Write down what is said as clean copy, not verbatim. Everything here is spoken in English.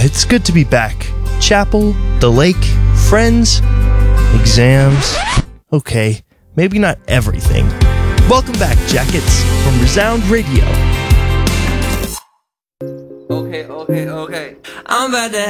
it's good to be back. Chapel, the lake, friends, exams. Okay, maybe not everything. Welcome back, Jackets, from Resound Radio. Okay. I'm about to